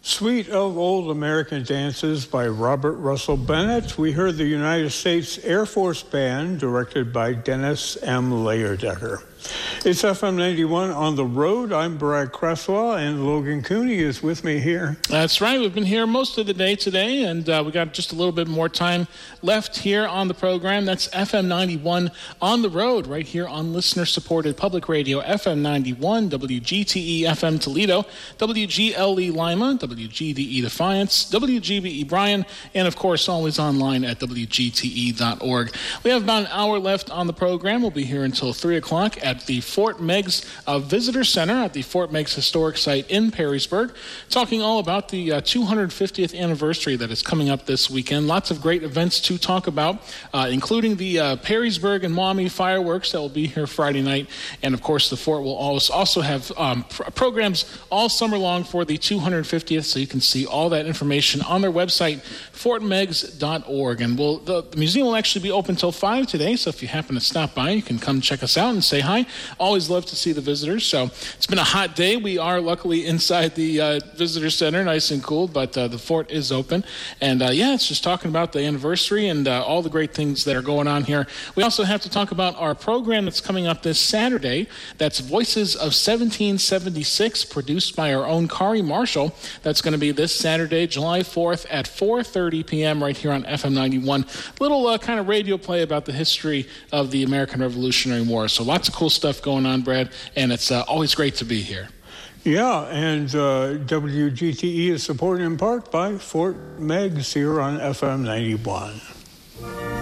Suite of Old American Dances by Robert Russell Bennett. We heard the United States Air Force Band, directed by Dennis M. Leierdecker. It's FM 91 on the road. I'm Brad Cresswell, and Logan Cooney is with me here. That's right. We've been here most of the day today, and we got just a little bit more time left here on the program. That's FM 91 on the road, right here on listener-supported public radio, FM 91, WGTE FM Toledo, WGLE Lima, WGDE Defiance, WGBE Bryan, and of course always online at WGTE.org. We have about an hour left on the program. We'll be here until 3 o'clock at the Fort Meigs Visitor Center at the Fort Meigs Historic Site in Perrysburg, talking all about the 250th anniversary that is coming up this weekend. Lots of great events to talk about, including the Perrysburg and Maumee fireworks that will be here Friday night. And of course, the fort will also have programs all summer long for the 250th, so you can see all that information on their website, fortmeigs.org. And the museum will actually be open till 5 today, so if you happen to stop by, you can come check us out and say hi. Always love to see the visitors. So it's been a hot day. We are luckily inside the visitor center, nice and cool, but the fort is open. And it's just talking about the anniversary and all the great things that are going on here. We also have to talk about our program that's coming up this Saturday. That's Voices of 1776, produced by our own Kari Marshall. That's going to be this Saturday, July 4th at 4:30 p.m. right here on FM 91. Little kind of radio play about the history of the American Revolutionary War. So lots of cool stuff going on, Brad, and it's always great to be here. Yeah, and WGTE is supported in part by Fort Meigs here on FM 91.